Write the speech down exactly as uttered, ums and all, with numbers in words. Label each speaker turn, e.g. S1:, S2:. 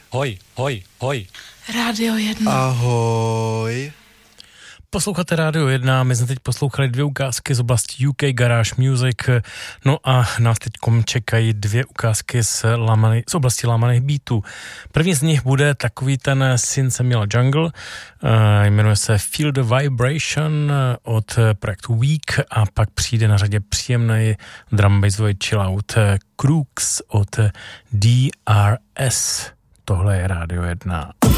S1: Hoj, hoj, hoj.
S2: Rádio jedna.
S3: Ahoj.
S1: Posloucháte Rádio jedna, my jsme teď poslouchali dvě ukázky z oblasti U K Garage Music, no a nás teďkom čekají dvě ukázky z, lamaný, z oblasti lámaných beatů. První z nich bude takový ten syn Samuela Jungle, uh, jmenuje se Feel the Vibration od projektu Weak a pak přijde na řadě příjemný drum bassový chillout Crooks od D R S. Tohle je Rádio jedna.